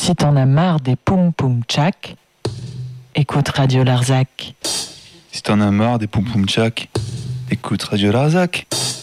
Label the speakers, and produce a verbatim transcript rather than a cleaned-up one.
Speaker 1: Si t'en as marre des poum poum tchak, écoute Radio Larzac.
Speaker 2: Si t'en as marre des poum poum tchak, écoute Radio Larzac.